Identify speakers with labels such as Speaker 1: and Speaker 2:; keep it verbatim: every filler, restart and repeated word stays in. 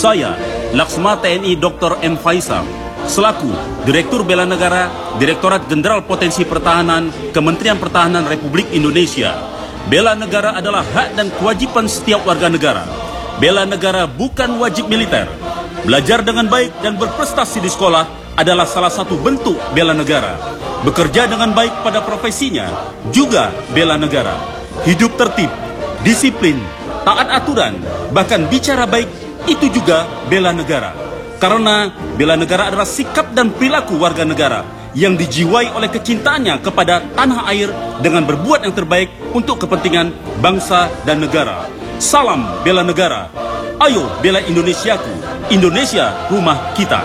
Speaker 1: Saya, Laksma T N I Doktor M. Faisal, selaku Direktur Bela Negara, Direktorat Jenderal Potensi Pertahanan, Kementerian Pertahanan Republik Indonesia. Bela negara adalah hak dan kewajiban setiap warga negara. Bela negara bukan wajib militer. Belajar dengan baik dan berprestasi di sekolah adalah salah satu bentuk bela negara. Bekerja dengan baik pada profesinya juga bela negara. Hidup tertib, disiplin, taat aturan, bahkan bicara baik itu juga bela negara. Karena bela negara adalah sikap dan perilaku warga negara yang dijiwai oleh kecintaannya kepada tanah air dengan berbuat yang terbaik untuk kepentingan bangsa dan negara. Salam bela negara. Ayo bela Indonesiaku. Indonesia rumah kita.